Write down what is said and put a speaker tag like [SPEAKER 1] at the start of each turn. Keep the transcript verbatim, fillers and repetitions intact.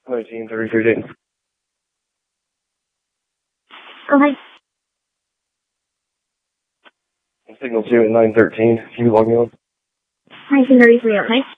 [SPEAKER 1] nineteen thirty-three Dayton.
[SPEAKER 2] Oh, hi.
[SPEAKER 1] Signal two at nine thirteen. Can you log me on?
[SPEAKER 2] nineteen thirty-three, okay.